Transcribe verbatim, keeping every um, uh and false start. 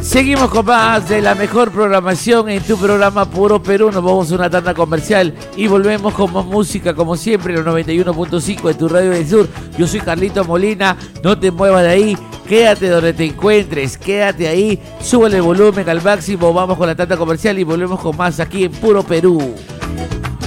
Seguimos con más de la mejor programación en tu programa Puro Perú. Nos vamos a una tanda comercial y volvemos con más música, como siempre, en los noventa y uno punto cinco de tu radio del sur. Yo soy Carlito Molina, no te muevas de ahí, quédate donde te encuentres, quédate ahí, súbele el volumen al máximo, vamos con la tanda comercial y volvemos con más aquí en Puro Perú.